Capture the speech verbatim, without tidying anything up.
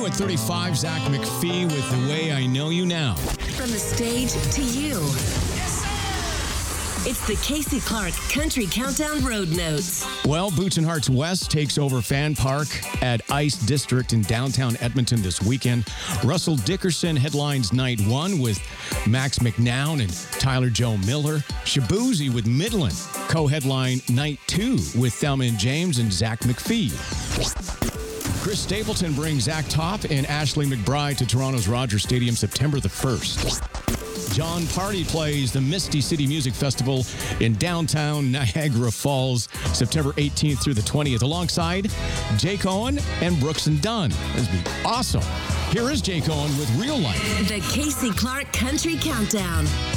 New at thirty-five, Zach McPhee with The Way I Know You Now. From the stage to you. It's the Casey Clark Country Countdown Road Notes. Well, Boots and Hearts West takes over Fan Park at Ice District in downtown Edmonton this weekend. Russell Dickerson headlines night one with Max McNown and Tyler Joe Miller. Shabuzi with Midland co-headline night two with Thelma and James and Zach McPhee. Chris Stapleton brings Zach Topp and Ashley McBride to Toronto's Rogers Stadium September the first. John Party plays the Misty City Music Festival in downtown Niagara Falls, September eighteenth through the twentieth, alongside Jake Owen and Brooks and Dunn. This would be awesome. Here is Jake Owen with Real Life. The Casey Clark Country Countdown.